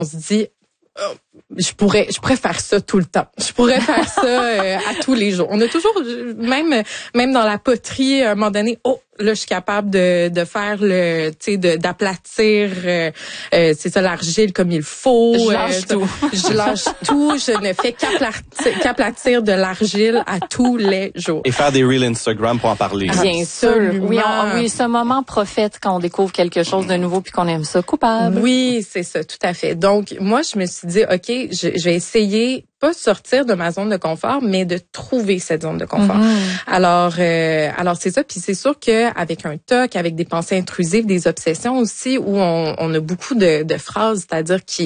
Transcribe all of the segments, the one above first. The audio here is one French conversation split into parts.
on se dit je pourrais faire ça tout le temps. Je pourrais faire ça à tous les jours. On a toujours, même dans la poterie, à un moment donné, là, je suis capable de faire d'aplatir, c'est ça, l'argile comme il faut. Je lâche tout. Je lâche tout. Je ne fais qu'aplatir de l'argile à tous les jours. Et faire des reels Instagram pour en parler. Bien sûr. Oui, ce moment prophète quand on découvre quelque chose de nouveau puis qu'on aime ça, coupable. Oui, c'est ça, tout à fait. Donc, moi, je me suis dit, OK, je vais essayer, pas sortir de ma zone de confort, mais de trouver cette zone de confort. Alors c'est ça. Puis c'est sûr que avec un TOC, avec des pensées intrusives, des obsessions aussi, où on a beaucoup de phrases, c'est-à-dire qui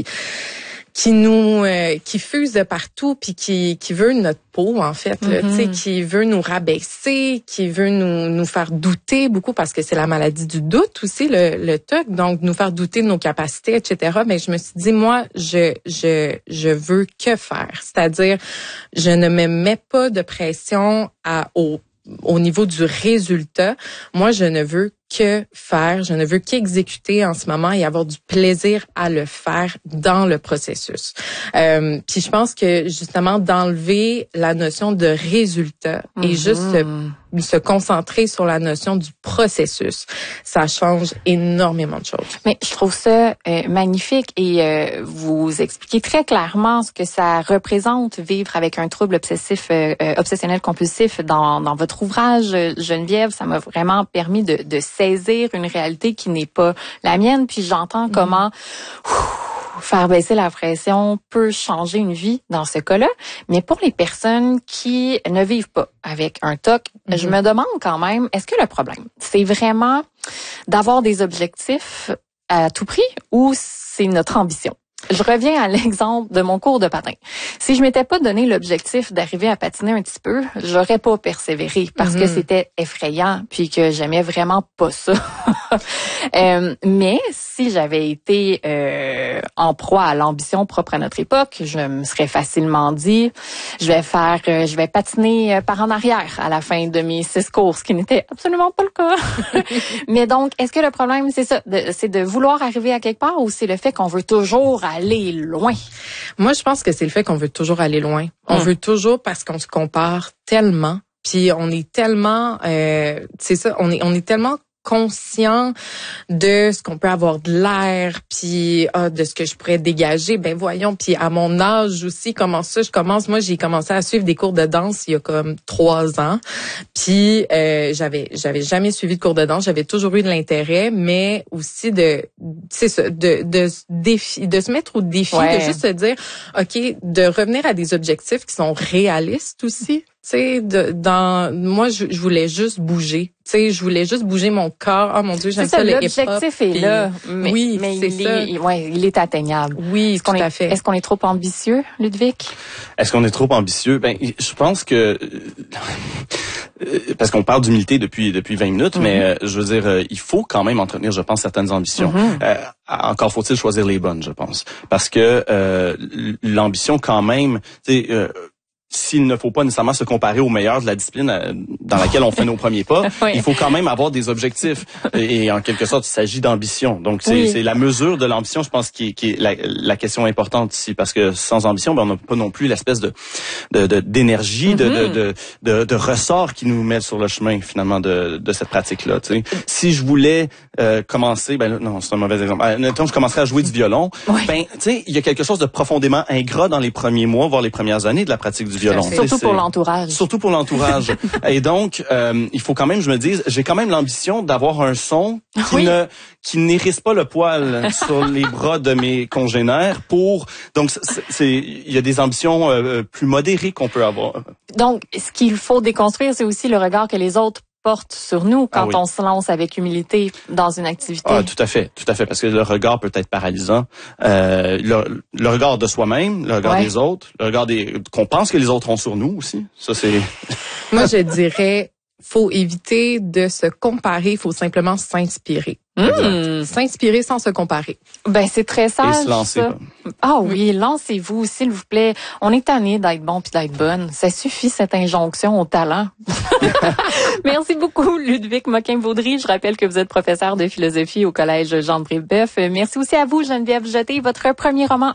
fusent de partout, puis qui veut notre peau, en fait, là, tu sais, qui veut nous rabaisser, qui veut nous faire douter beaucoup, parce que c'est la maladie du doute aussi, le TOC, donc nous faire douter de nos capacités, etc. Mais je me suis dit, moi, je veux que faire, c'est-à-dire, je ne me mets pas de pression au niveau du résultat. Moi, je ne veux que faire, je ne veux qu'exécuter en ce moment et avoir du plaisir à le faire dans le processus. Puis je pense que justement d'enlever la notion de résultat et juste se concentrer sur la notion du processus, ça change énormément de choses. Mais je trouve ça magnifique et vous expliquez très clairement ce que ça représente vivre avec un trouble obsessionnel compulsif dans votre ouvrage, Geneviève. Ça m'a vraiment permis de saisir une réalité qui n'est pas la mienne. Puis j'entends comment faire baisser la pression peut changer une vie dans ce cas-là. Mais pour les personnes qui ne vivent pas avec un TOC, je me demande quand même, est-ce que le problème, c'est vraiment d'avoir des objectifs à tout prix ou c'est notre ambition? Je reviens à l'exemple de mon cours de patin. Si je m'étais pas donné l'objectif d'arriver à patiner un petit peu, j'aurais pas persévéré parce que c'était effrayant puis que j'aimais vraiment pas ça. Mais si j'avais été en proie à l'ambition propre à notre époque, je me serais facilement dit, je vais patiner par en arrière à la fin de mes 6 cours, ce qui n'était absolument pas le cas. Mais donc, est-ce que le problème, c'est ça, c'est de vouloir arriver à quelque part ou c'est le fait qu'on veut toujours aller loin? Moi, je pense que c'est le fait qu'on veut toujours aller loin. On veut toujours parce qu'on se compare tellement, puis on est tellement, c'est ça, on est tellement conscient de ce qu'on peut avoir de l'air, puis de ce que je pourrais dégager. Ben voyons, puis à mon âge aussi, comment ça moi j'ai commencé à suivre des cours de danse il y a comme 3 ans. Puis j'avais jamais suivi de cours de danse, j'avais toujours eu de l'intérêt, mais aussi de se mettre au défi, de juste se dire OK, de revenir à des objectifs qui sont réalistes aussi. Tu sais, moi, je voulais juste bouger. Tu sais, je voulais juste bouger mon corps. Oh mon Dieu, j'aime ça, le hip-hop. L'objectif est là. Oui, c'est ça. Il est atteignable. Oui, tout à fait. Est-ce qu'on est trop ambitieux, Ludovic? Est-ce qu'on est trop ambitieux? Ben, je pense que parce qu'on parle d'humilité depuis 20 minutes, mais je veux dire, il faut quand même entretenir, je pense, certaines ambitions. Encore faut-il choisir les bonnes, je pense, parce que l'ambition, quand même, tu sais. S'il ne faut pas nécessairement se comparer aux meilleurs de la discipline dans laquelle on fait nos premiers pas, il faut quand même avoir des objectifs. Et en quelque sorte, il s'agit d'ambition. Donc, c'est la mesure de l'ambition, je pense, qui est la question importante ici. Parce que sans ambition, on n'a pas non plus l'espèce d'énergie, de ressort qui nous met sur le chemin, finalement, de cette pratique-là. Tu sais. Si je voulais commencer, non, c'est un mauvais exemple. Mettons, je commencerais à jouer du violon. Ben, tu sais, il y a quelque chose de profondément ingrat dans les premiers mois, voire les premières années de la pratique du violon. Surtout pour l'entourage. Surtout pour l'entourage. Et donc, il faut quand même, je me dise, j'ai quand même l'ambition d'avoir un son qui n'hérisse pas le poil sur les bras de mes congénères donc, il y a des ambitions plus modérées qu'on peut avoir. Donc, ce qu'il faut déconstruire, c'est aussi le regard que les autres portent sur nous quand on se lance avec humilité dans une activité. Ah, tout à fait, parce que le regard peut être paralysant. Le regard de soi-même, le regard des autres, le regard qu'on pense que les autres ont sur nous aussi. Ça, c'est... Moi, je dirais faut éviter de se comparer, il faut simplement s'inspirer. S'inspirer sans se comparer. Ben c'est très sage. Et se lancer. Ça. Ah oui, lancez-vous, s'il vous plaît. On est tanné d'être bon puis d'être bonne. Ça suffit, cette injonction au talent. Merci beaucoup, Ludovic Moquin-Vaudry. Je rappelle que vous êtes professeur de philosophie au Collège Jean de Brébeuf. Merci aussi à vous, Geneviève Jeté. Votre premier roman